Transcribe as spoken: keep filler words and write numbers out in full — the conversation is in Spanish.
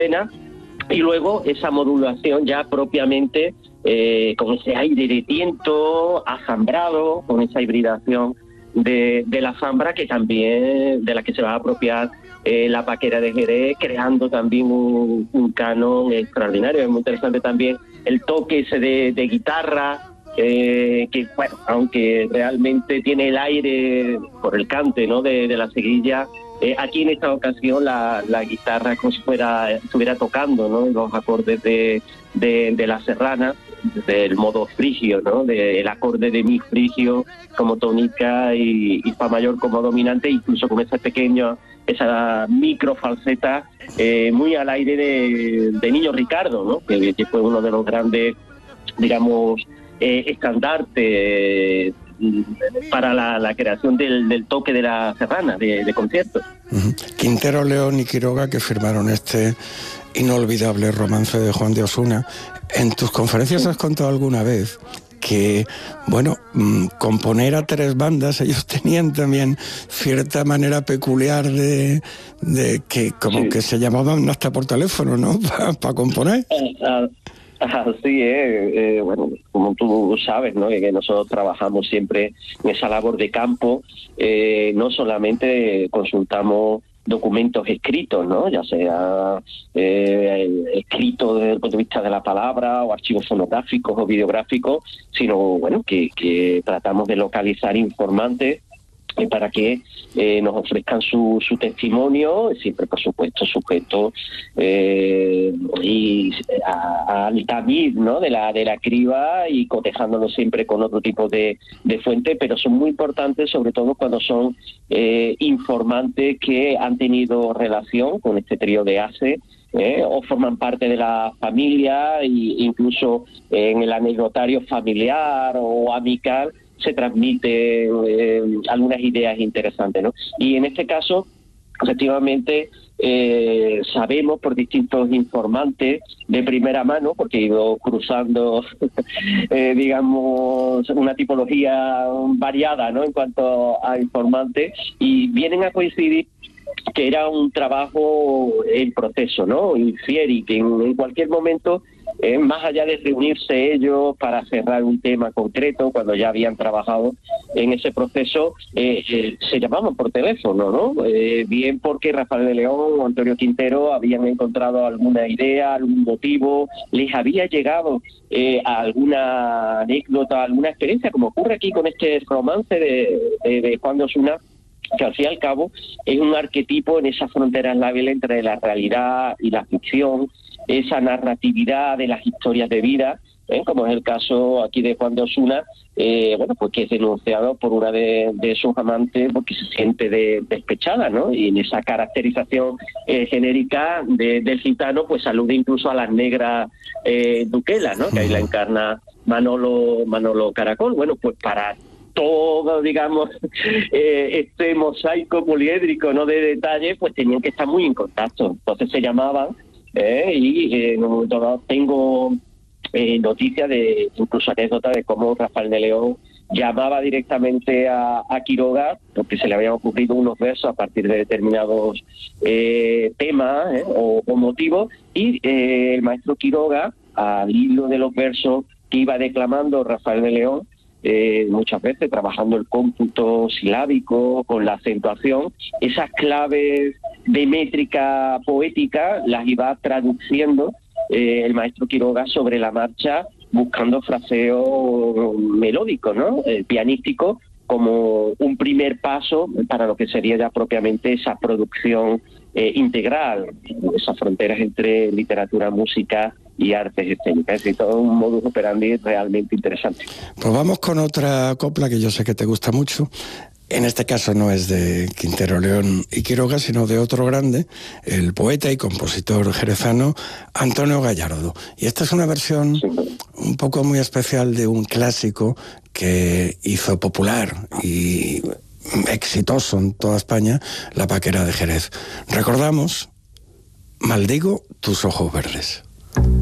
y luego esa modulación ya propiamente eh, con ese aire de tiento, azambrado, con esa hibridación de, de la zambra que también de la que se va a apropiar eh, la paquera de Jerez, creando también un, un canon extraordinario. Es muy interesante también el toque ese de, de guitarra, eh, que bueno, aunque realmente tiene el aire por el cante, ¿no?, de, de la seguilla. Eh, aquí en esta ocasión la, la guitarra como si fuera estuviera tocando, ¿no?, los acordes de, de, de la serrana, del modo frigio, ¿no?, del acorde de mi frigio como tónica y, y fa mayor como dominante, incluso con ese pequeño, esa micro falseta eh, muy al aire de, de Niño Ricardo, ¿no?, que, que fue uno de los grandes, digamos, eh, estandartes para la, la creación del, del toque de la serrana, de, de conciertos. Uh-huh. Quintero, León y Quiroga, que firmaron este inolvidable romance de Juan de Osuna. En tus conferencias has contado alguna vez que, bueno, mmm, componer a tres bandas, ellos tenían también cierta manera peculiar de, de que como sí. que se llamaban hasta por teléfono, ¿no?, para pa componer. Uh, uh. Así es, eh, bueno, como tú sabes, ¿no?, que nosotros trabajamos siempre en esa labor de campo, eh, no solamente consultamos documentos escritos, ¿no?, ya sea eh, escritos desde el punto de vista de la palabra o archivos fonográficos o videográficos, sino, bueno, que, que tratamos de localizar informantes para que eh, nos ofrezcan su, su testimonio, siempre por supuesto sujeto eh, y a, al tamiz, ¿no?, de la de la criba y cotejándolo siempre con otro tipo de, de fuente, pero son muy importantes sobre todo cuando son eh, informantes que han tenido relación con este trío de ACE, Eh, o forman parte de la familia e incluso eh, en el anecdotario familiar o amical se transmiten eh, algunas ideas interesantes, ¿no? Y en este caso, efectivamente, eh, sabemos por distintos informantes de primera mano, porque he ido cruzando, eh, digamos, una tipología variada, ¿no?, en cuanto a informantes, y vienen a coincidir que era un trabajo en proceso, ¿no?, infiere, y que en, en cualquier momento, eh, más allá de reunirse ellos para cerrar un tema concreto, cuando ya habían trabajado en ese proceso, eh, eh, se llamaban por teléfono, ¿no? Eh, bien porque Rafael de León o Antonio Quintero habían encontrado alguna idea, algún motivo, les había llegado eh, alguna anécdota, alguna experiencia, como ocurre aquí con este romance de, de, de Juan de Osuna, que al fin y al cabo es un arquetipo en esa frontera lábil entre la realidad y la ficción, esa narratividad de las historias de vida, ¿eh?, como es el caso aquí de Juan de Osuna, eh, bueno, pues que es denunciado por una de, de sus amantes porque se siente de, despechada, ¿no? Y en esa caracterización eh, genérica de, del gitano, pues alude incluso a las negras eh, duquelas, ¿no?, que ahí la encarna Manolo, Manolo Caracol. Bueno, pues para todo, digamos, eh, este mosaico poliédrico, ¿no?, de detalles, pues tenían que estar muy en contacto. Entonces se llamaban eh, y eh, en un momento dado tengo eh, noticias de, incluso anécdotas de cómo Rafael de León llamaba directamente a, a Quiroga, porque se le habían ocurrido unos versos a partir de determinados eh, temas eh, o, o motivos, y eh, el maestro Quiroga, al hilo de los versos que iba declamando Rafael de León, Eh, muchas veces trabajando el cómputo silábico con la acentuación, esas claves de métrica poética las iba traduciendo eh, el maestro Quiroga sobre la marcha, buscando fraseo melódico, ¿no?, eh, pianístico, como un primer paso para lo que sería ya propiamente esa producción eh, integral, esas fronteras entre literatura, música y artes escénicas, y todo un modus operandi realmente interesante. Pues vamos con otra copla que yo sé que te gusta mucho. En este caso no es de Quintero, León y Quiroga, sino de otro grande, el poeta y compositor jerezano Antonio Gallardo. Y esta es una versión sí. un poco muy especial de un clásico que hizo popular y exitoso en toda España, La Paquera de Jerez. Recordamos, Maldigo tus ojos verdes.